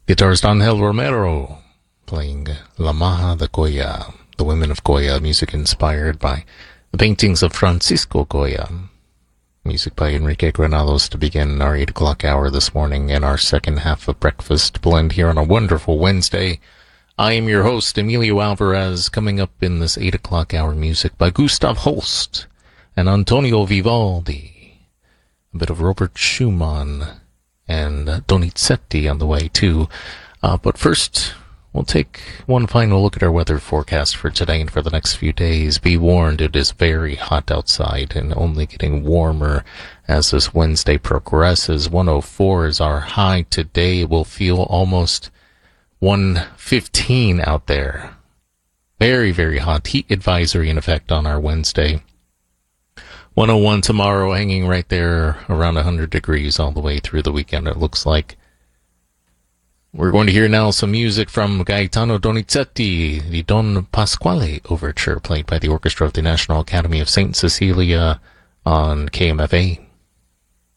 Guitarist Angel Romero playing La Maja de Goya, the Women of Goya, music inspired by the paintings of Francisco Goya. Music by Enrique Granados to begin our 8 o'clock hour this morning and our second half of Breakfast Blend here on a wonderful Wednesday. I am your host, Emilio Alvarez. Coming up in this 8 o'clock hour, music by Gustav Holst and Antonio Vivaldi. A bit of Robert Schumann and Donizetti on the way too. But first, we'll take one final look at our weather forecast for today and for the next few days. Be warned, it is very hot outside and only getting warmer as this Wednesday progresses. 104 is our high today. We'll feel almost 115 out there. Very, very hot. Heat advisory in effect on our Wednesday. 101 tomorrow, hanging right there around 100 degrees all the way through the weekend, it looks like. We're going to hear now some music from Gaetano Donizetti, the Don Pasquale Overture, played by the Orchestra of the National Academy of St. Cecilia on KMFA.